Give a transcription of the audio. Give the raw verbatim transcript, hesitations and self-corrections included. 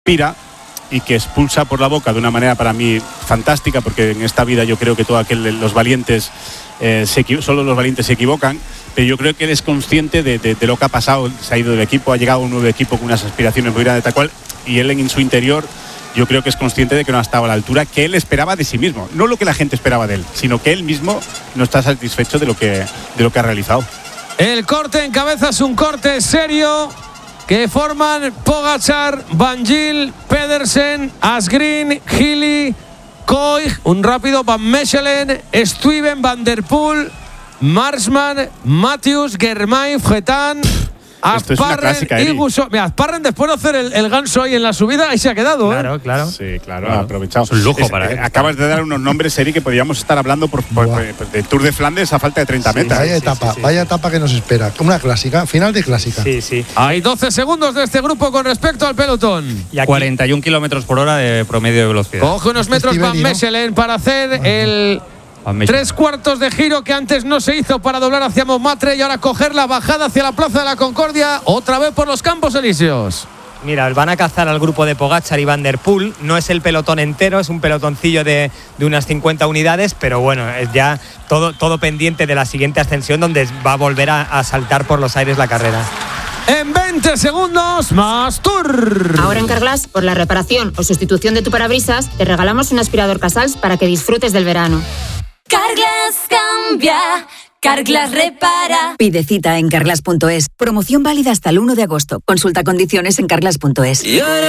respira y que expulsa por la boca de una manera para mí fantástica, porque en esta vida yo creo que todo aquel, los valientes, eh, se, solo los valientes se equivocan, pero yo creo que él es consciente de, de, de lo que ha pasado, se ha ido del equipo, ha llegado a un nuevo equipo con unas aspiraciones muy grandes, tal cual, y él en su interior yo creo que es consciente de que no ha estado a la altura que él esperaba de sí mismo, no lo que la gente esperaba de él, sino que él mismo no está satisfecho de lo que, de lo que ha realizado. El corte en cabeza es un corte serio que forman Pogačar, Van Gil, Pedersen, Asgreen, Healy, Koig, un rápido Van Mechelen, Stuyven, Van der Poel, Marshman, Matthews, Germain, Fetán, Asparren y Gusó. Mira, Asparren después de hacer el, el ganso ahí en la subida, ahí se ha quedado. Claro, ¿eh? claro. Sí, claro, claro. Ha aprovechado. Es un lujo es, para eh, él. Acabas de dar unos nombres, Eri, que podríamos estar hablando por, por, por, de Tour de Flandes a falta de treinta sí, metas. Vaya sí, etapa, sí, sí, vaya sí. etapa que nos espera. Una clásica, final de clásica. Sí, sí. Hay doce segundos de este grupo con respecto al pelotón. Y aquí, cuarenta y un kilómetros por hora de promedio de velocidad. Coge unos metros Van Mechelen para hacer bueno. el tres cuartos de giro que antes no se hizo para doblar hacia Montmartre y ahora coger la bajada hacia la Plaza de la Concordia, otra vez por los Campos Elíseos. Mira, van a cazar al grupo de Pogačar y Van der Poel. No es el pelotón entero, es un pelotoncillo de, de unas cincuenta unidades, pero bueno, es ya todo, todo pendiente de la siguiente ascensión donde va a volver a, a saltar por los aires la carrera. En veinte segundos, más Tour. Ahora en Carglass, por la reparación o sustitución de tu parabrisas, te regalamos un aspirador Casals para que disfrutes del verano. Carglass cambia, Carglass repara. Pide cita en carglass punto es. Promoción válida hasta el uno de agosto. Consulta condiciones en carglass punto es.